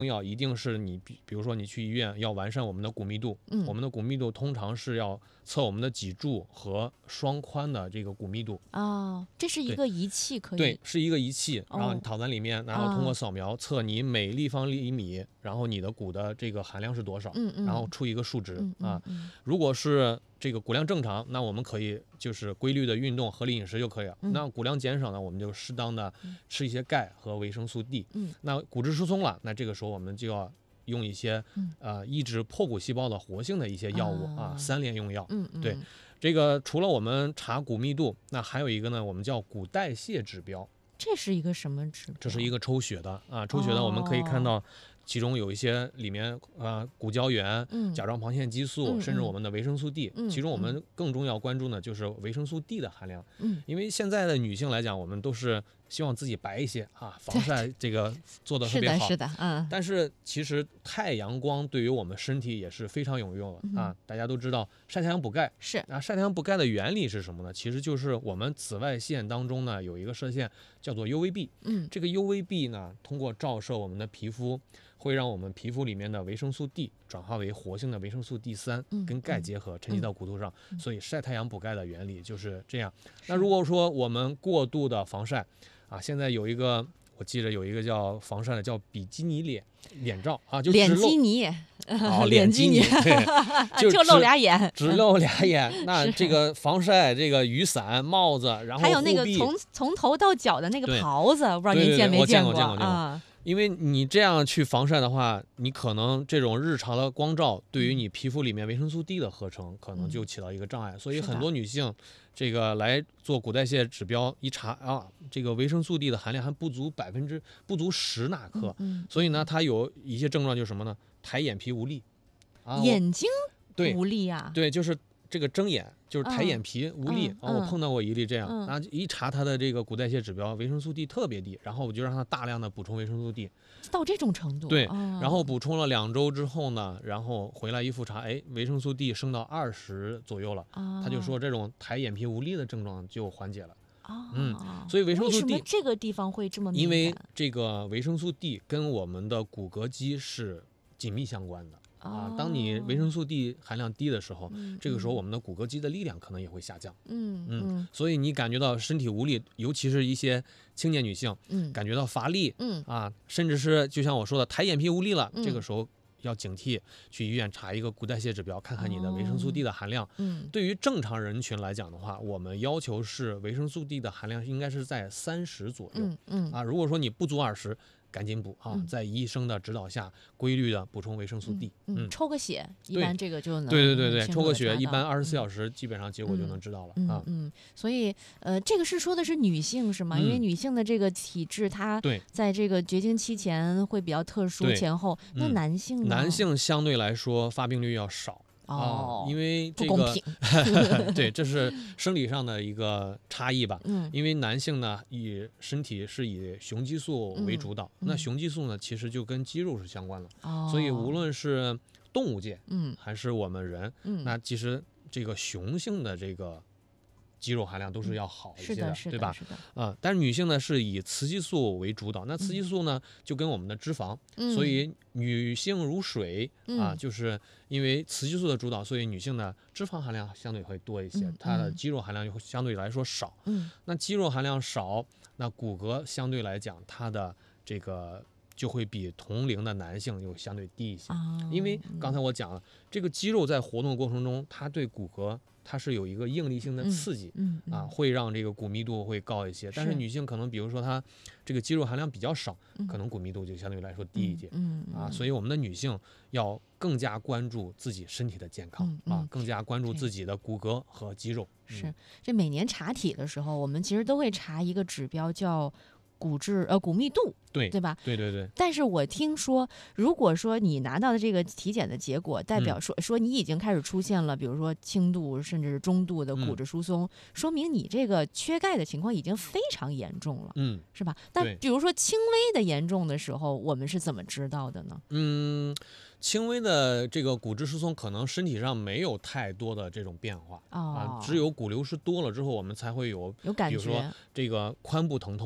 要一定是你比如说你去医院要完善我们的骨密度，我们的骨密度通常是要测我们的脊柱和双髋的这个骨密度。 这是一个仪器可以？ 对，是一个仪器，然后你躺在里面，然后通过扫描测你每立方厘米，然后你的骨的这个含量是多少，然后出一个数值如果是这个骨量正常，那我们可以就是规律的运动、合理饮食就可以了。那骨量减少呢，我们就适当的吃一些钙和维生素 D。那骨质疏松了，那这个时候我们就要用一些抑制破骨细胞的活性的一些药物3联用药。对，这个除了我们查骨密度，那还有一个呢，我们叫骨代谢指标。 这是一个什么指标？ 这是一个抽血的抽血的我们可以看到。其中有一些里面骨胶原、甲状旁腺激素，甚至我们的维生素 D。其中我们更重要关注呢，就是维生素 D 的含量。因为现在的女性来讲，我们都是希望自己白一些防晒这个做得特别好。 是的， 但是其实太阳光对于我们身体也是非常有用的大家都知道晒太阳补钙是晒太阳补钙的原理是什么呢？其实就是我们紫外线当中呢有一个射线叫做 UVB。这个 UVB 呢通过照射我们的皮肤，会让我们皮肤里面的维生素 D 转化为活性的维生素 D3，跟钙结合沉积到骨头上。所以晒太阳补钙的原理就是这样。那如果说我们过度的防晒现在有一个我记得有一个叫防晒的叫比基尼脸罩就脸基尼脸基尼就露俩眼， 只露俩眼。那这个防晒这个雨伞、帽子，然后还有那个从头到脚的那个袍子，不知道您见没见过？ 因为你这样去防晒的话，你可能这种日常的光照对于你皮肤里面维生素 D 的合成可能就起到一个障碍。所以很多女性这个来做骨代谢指标一查这个维生素 D 的含量还不足10纳克。所以呢她有一些症状就是什么呢？抬眼皮无力眼睛无力对，就是这个睁眼就是抬眼皮无力我碰到过一例这样一查他的这个骨代谢指标维生素 D 特别低，然后我就让他大量的补充维生素 D 到这种程度。 对然后补充了2周之后呢，然后回来一复查维生素 D 升到20左右了他就说这种抬眼皮无力的症状就缓解了所以维生素 D 为什么这个地方会这么敏感？ 因为这个维生素 D 跟我们的骨骼肌是紧密相关的当你维生素 D 含量低的时候这个时候我们的骨骼肌的力量可能也会下降所以你感觉到身体无力，尤其是一些青年女性感觉到乏力甚至是就像我说的抬眼皮无力了这个时候要警惕，去医院查一个骨代谢指标，看看你的维生素 D 的含量对于正常人群来讲的话，我们要求是维生素 D 的含量应该是在30左右如果说你不足20赶紧补在医生的指导下规律的补充维生素 D。 抽个血一般这个就能对，抽个血一般24小时基本上结果就能知道了所以这个是说的是女性是吗？因为女性的这个体质它在这个绝经期前会比较特殊，前后那男性呢？ 男性相对来说发病率要少因为这个不公平对，这是生理上的一个差异吧因为男性呢身体是以雄激素为主导那雄激素呢其实就跟肌肉是相关的所以无论是动物界还是我们人那其实这个雄性的这个肌肉含量都是要好一些的对吧但是女性呢是以雌激素为主导那雌激素呢就跟我们的脂肪所以女性如水就是因为雌激素的主导，所以女性的脂肪含量相对会多一些她的肌肉含量就会相对来说少那肌肉含量少那骨骼相对来讲它的这个就会比同龄的男性又相对低一些因为刚才我讲了这个肌肉在活动的过程中它对骨骼它是有一个应力性的刺激会让这个骨密度会高一些但是女性可能比如说她这个肌肉含量比较少可能骨密度就相对来说低一些所以我们的女性要更加关注自己身体的健康更加关注自己的骨骼和肌肉是这每年查体的时候我们其实都会查一个指标叫骨密度对吧？ 对。 但是我听说，如果说你拿到的这个体检的结果代表说你已经开始出现了，比如说轻度甚至是中度的骨质疏松，说明你这个缺钙的情况已经非常严重了，是吧？那比如说轻微的严重的时候，我们是怎么知道的呢？ 轻微的这个骨质疏松可能身体上没有太多的这种变化只有骨流失多了之后，我们才会有感觉，比如说这个髋部疼痛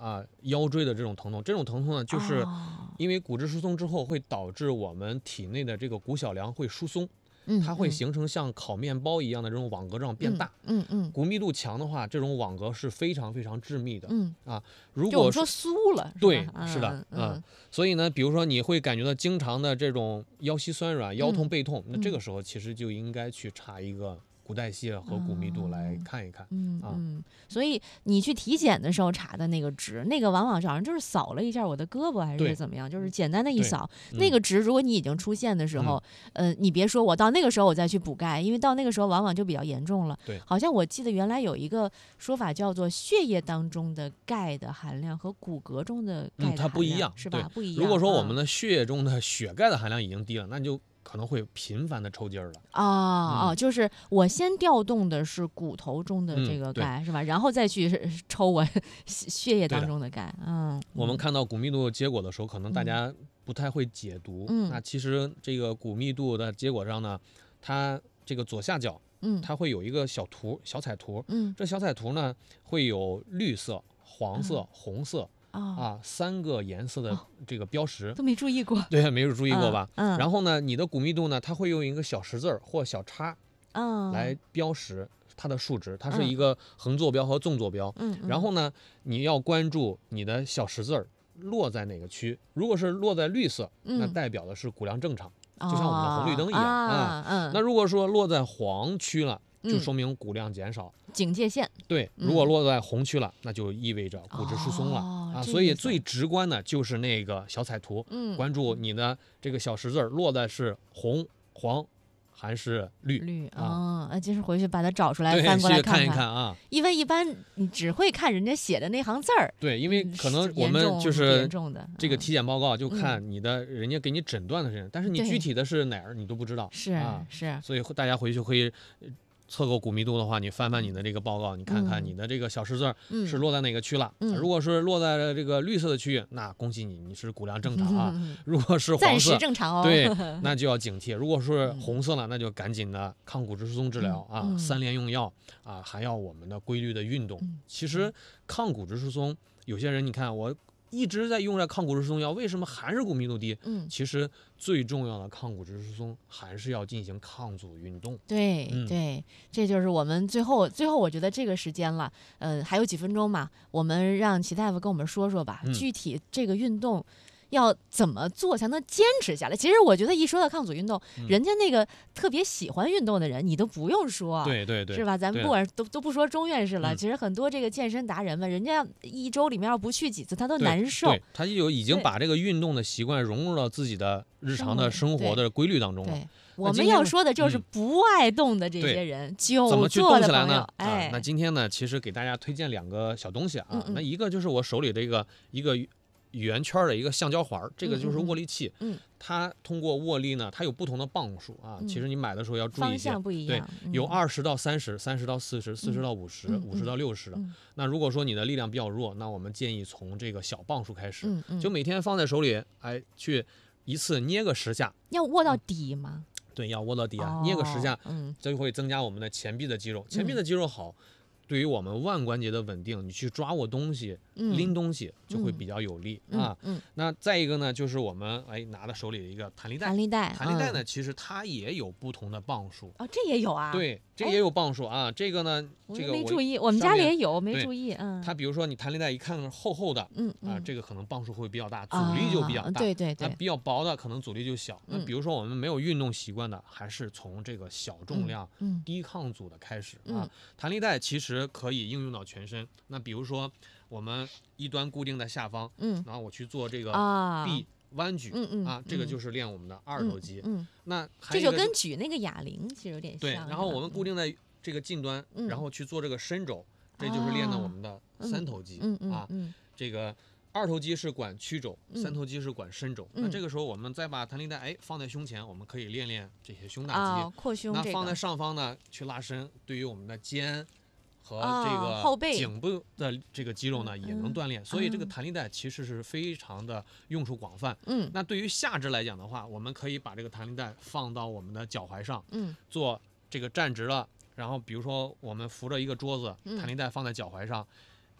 腰椎的这种疼痛。这种疼痛呢，就是因为骨质疏松之后会导致我们体内的这个骨小梁会疏松。它会形成像烤面包一样的这种网格状变大。骨密度强的话，这种网格是非常非常致密的。如果说酥了， 对，是的，所以呢，比如说你会感觉到经常的这种腰膝酸软、腰痛、背痛，那这个时候其实就应该去查一个骨代谢和骨密度来看一看。 所以你去体检的时候查的那个值，那个往往好像就是扫了一下我的胳膊还是怎么样，就是简单的一扫，那个值如果你已经出现的时候，你别说我到那个时候我再去补钙，因为到那个时候往往就比较严重了。 对， 好像我记得原来有一个说法叫做血液当中的钙的含量和骨骼中的钙的含量， 它不一样， 是吧？不一样。 如果说我们的血液中的血钙的含量已经低了，那就可能会频繁的抽筋儿了。 就是我先调动的是骨头中的这个钙，是吧？然后再去抽我血液当中的钙。 我们看到骨密度结果的时候，可能大家不太会解读。那其实这个骨密度的结果上呢，它这个左下角，它会有一个小彩图。这小彩图呢会有绿色、黄色、红色。3个颜色的这个标识都没注意过， 对，没有注意过吧？然后呢，你的骨密度呢，它会用一个小十字或小叉，来标识它的数值，它是一个横坐标和纵坐标。然后呢，你要关注你的小十字落在哪个区，如果是落在绿色，那代表的是骨量正常，就像我们的红绿灯一样那如果说落在黄区了，就说明骨量减少， 警戒线。 对，如果落在红区了，那就意味着骨质疏松了所以最直观的就是那个小彩图，关注你的这个小十字落在是红、黄还是绿就是回去把它找出来，翻过来看一看因为一般你只会看人家写的那行字儿。 对，因为可能我们就是这个体检报告就看你的人家给你诊断的是，但是你具体的是哪儿你都不知道。 是， 所以大家回去可以测个骨密度的话，你翻翻你的这个报告，你看看你的这个小十字是落在哪个区了。如果是落在这个绿色的区域，那恭喜你，你是骨量正常如果是黄色， 暂时正常对，那就要警惕。如果是红色了，那就赶紧的抗骨质疏松治疗3联用药还要我们的规律的运动。其实抗骨质疏松，有些人你看我一直在用着抗骨质疏松药，为什么还是骨密度低？其实最重要的抗骨质疏松还是要进行抗阻运动。 对，这就是我们最后我觉得这个时间了，还有几分钟嘛，我们让齐大夫跟我们说说吧，具体这个运动要怎么做才能坚持下来？其实我觉得一说到抗阻运动，人家那个特别喜欢运动的人，你都不用说， 对， 是吧？咱们不管都不说钟院士了，其实很多这个健身达人们，人家一周里面要不去几次，他都难受。 对，他已经把这个运动的习惯融入到自己的日常的生活的规律当中了。 我们要说的就是不爱动的这些人， 怎么去动起来呢？ 那今天呢，其实给大家推荐2个小东西那一个就是我手里这个一个圆圈的一个橡胶环，这个就是握力器。它通过握力呢，它有不同的磅数其实你买的时候要注意一下， 方向不一样。 对，有20到30、30到40、40到50、50到60的。那如果说你的力量比较弱，那我们建议从这个小磅数开始，就每天放在手里，去一次捏个10下。 要握到底吗？ 对，要握到底捏个10下，就会增加我们的前臂的肌肉。前臂的肌肉好，对于我们腕关节的稳定，你去抓握东西、拎东西就会比较有力那再一个呢，就是我们拿到手里的一个弹力带。弹力带呢，其实它也有不同的磅数。 这也有啊？ 对，这也有磅数这个呢，这个没注意，我们家里也有，没注意。 它比如说你弹力带一看厚厚的，这个可能磅数会比较大，阻力就比较大。 对。 那比较薄的可能阻力就小。那比如说我们没有运动习惯的，还是从这个小重量、低抗阻的开始弹力带其实可以应用到全身。那比如说我们一端固定在下方，然后我去做这个臂弯举这个就是练我们的2头肌。那这就跟举那个哑铃其实有点像。 对，然后我们固定在这个近端，然后去做这个伸肘，这就是练的我们的3头肌这个2头肌是管曲肘，3头肌是管伸肘。那这个时候我们再把弹力带放在胸前，我们可以练练这些胸大肌扩胸。 那放在上方呢，去拉伸，对于我们的肩和这个后背、 颈部的这个肌肉呢，也能锻炼。所以这个弹力带其实是非常的用处广泛。那对于下肢来讲的话，我们可以把这个弹力带放到我们的脚踝上，做这个站直了。然后比如说我们扶着一个桌子，弹力带放在脚踝上，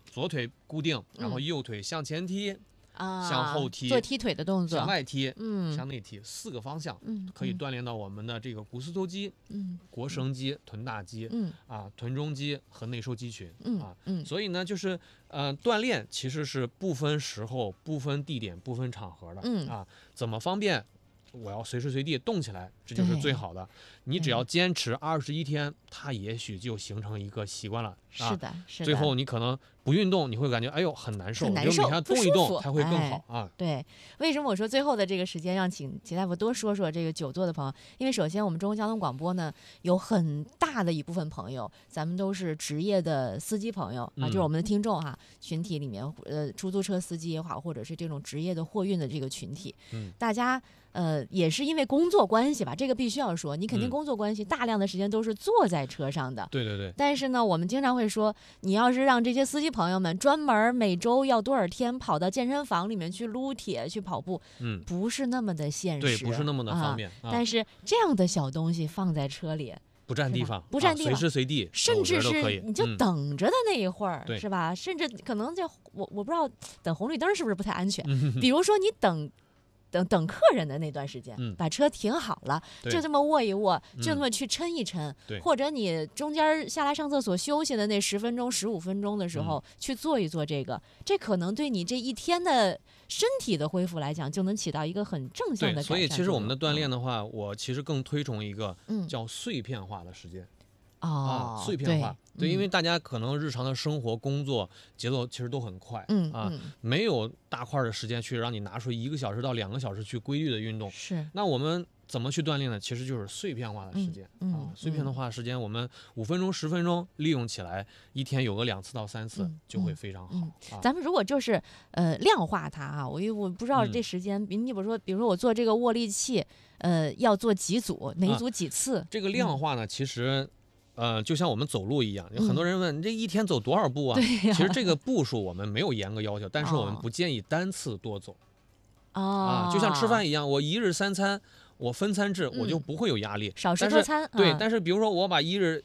左腿固定，然后右腿向前踢。向后踢， 做踢腿的动作， 向外踢，向内踢，4个方向，可以锻炼到我们的这个股四头肌，腘绳肌、臀大肌，臀中肌和内收肌群，所以呢，就是锻炼其实是不分时候、不分地点、不分场合的，怎么方便？我要随时随地动起来，这就是最好的。你只要坚持21天，它也许就形成一个习惯了。 是的，是的。 最后你可能不运动，你会感觉哎呦很难受，就每天动一动才会更好啊。 对，为什么我说最后的这个时间让请齐大夫多说说这个久坐的朋友？因为首先我们中国交通广播呢有很大的一部分朋友，咱们都是职业的司机朋友啊，就是我们的听众哈，群体里面出租车司机也好，或者是这种职业的货运的这个群体，大家。也是因为工作关系吧，这个必须要说，你肯定工作关系，大量的时间都是坐在车上的。 对对对。 但是呢，我们经常会说，你要是让这些司机朋友们专门每周要多少天跑到健身房里面去撸铁、去跑步，不是那么的现实， 对，不是那么的方便。 但是这样的小东西放在车里， 不占地方， 不占地方， 随时随地， 甚至是你就等着的那一会儿，是吧？甚至可能就我不知道等红绿灯是不是不太安全。比如说你等客人的那段时间，把车停好了，就这么握一握，就这么去抻一抻，或者你中间下来上厕所休息的那10分钟、15分钟的时候，去做一做这个，这可能对你这一天的身体的恢复来讲，就能起到一个很正向的改善。 所以其实我们的锻炼的话，我其实更推崇一个叫碎片化的时间。碎片化，对，因为大家可能日常的生活、工作节奏其实都很快，没有大块的时间去让你拿出1个小时到2个小时去规律的运动。 是， 那我们怎么去锻炼呢？其实就是碎片化的时间碎片化的时间，我们5分钟、10分钟利用起来，一天有个2次到3次就会非常好。 咱们如果就是量化它啊，我不知道这时间，你比如说我做这个握力器，要做几组，哪一组几次？ 这个量化呢，其实。就像我们走路一样，有很多人问你这一天走多少步啊？其实这个步数我们没有严格要求，但是我们不建议单次多走。就像吃饭一样，我1日3餐，我分餐制，我就不会有压力。 少食多餐。 对，但是比如说我把一日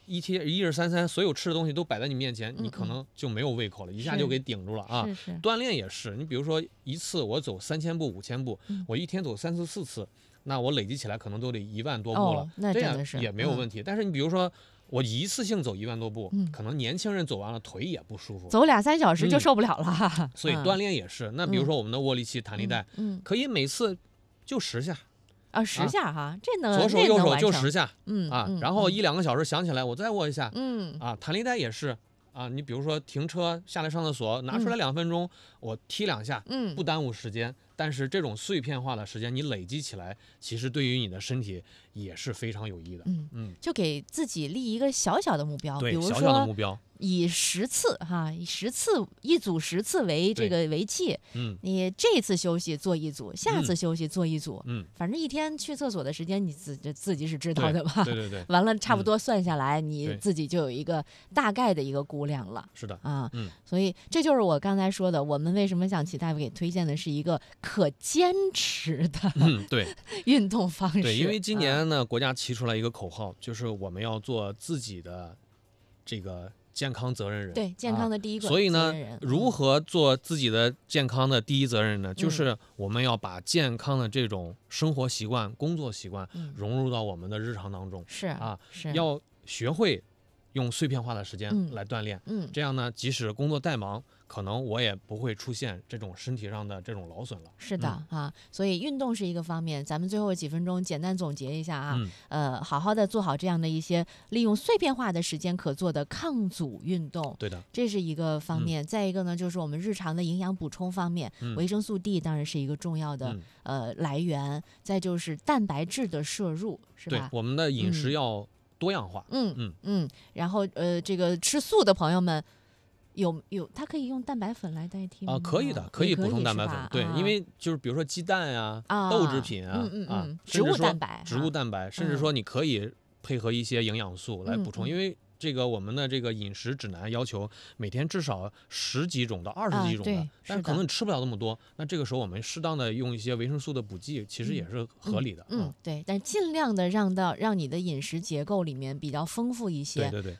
3餐所有吃的东西都摆在你面前，你可能就没有胃口了，一下就给顶住了啊。锻炼也是，你比如说一次我走3000步、5000步，我一天走3次、4次，那我累积起来可能都得1万多步了，这样也没有问题。但是你比如说。我一次性走1万多步，可能年轻人走完了腿也不舒服， 走2-3小时就受不了了。 所以锻炼也是。那比如说我们的握力器、弹力带，可以每次就10下 ，10下哈，这能左手右手就10下，然后1-2个小时想起来我再握一下，弹力带也是。你比如说停车下来上厕所，拿出来2分钟，我踢2下，不耽误时间。但是这种碎片化的时间，你累积起来，其实对于你的身体也是非常有益的。 就给自己立一个小小的目标，比如说小小的目标， 以10次哈，以10次一组10次为这个为界，你这次休息做一组，下次休息做一组，反正一天去厕所的时间你自己是知道的吧？ 对。 完了差不多算下来，你自己就有一个大概的一个估量了。 是的所以这就是我刚才说的，我们为什么向齐大夫给推荐的是一个可坚持的运动方式。 对，因为今年呢，国家提出来一个口号，就是我们要做自己的这个健康责任人。 对，健康的第一个所以呢，如何做自己的健康的第一责任人呢？就是我们要把健康的这种生活习惯、工作习惯融入到我们的日常当中。 是要学会用碎片化的时间来锻炼。这样呢，即使工作再忙，可能我也不会出现这种身体上的这种劳损了。 是的所以运动是一个方面，咱们最后几分钟简单总结一下好好的做好这样的一些利用碎片化的时间可做的抗阻运动。 对的， 这是一个方面。再一个呢，就是我们日常的营养补充方面，维生素 D 当然是一个重要的来源。再就是蛋白质的摄入，是吧？ 对，我们的饮食要多样化。 然后这个吃素的朋友们。它可以用蛋白粉来代替吗？ 可以的，可以补充蛋白粉。对，因为就是比如说鸡蛋呀、豆制品植物蛋白， 甚至说你可以配合一些营养素来补充，因为这个我们的这个饮食指南要求每天至少10几种到20几种的，但可能你吃不了那么多，那这个时候我们适当的用一些维生素的补剂，其实也是合理的。 对，但尽量的让你的饮食结构里面比较丰富一些。 对。